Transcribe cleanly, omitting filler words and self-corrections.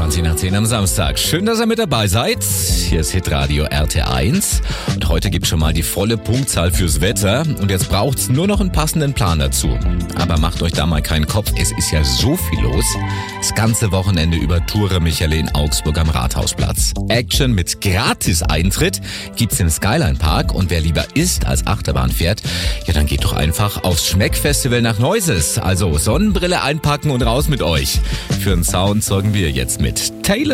20 nach 10 am Samstag. Schön, dass ihr mit dabei seid. Hier ist Hitradio RT1. Und heute gibt es schon mal die volle Punktzahl fürs Wetter. Und jetzt braucht es nur noch einen passenden Plan dazu. Aber macht euch da mal keinen Kopf, es ist ja so viel los. Das ganze Wochenende über Toure Michele in Augsburg am Rathausplatz. Action mit Gratis-Eintritt gibt's im Skyline Park. Und wer lieber isst als Achterbahn fährt, ja dann geht doch einfach aufs Schmeckfestival nach Neuses. Also Sonnenbrille einpacken und raus mit euch. Für einen Sound sorgen wir jetzt mit Taylor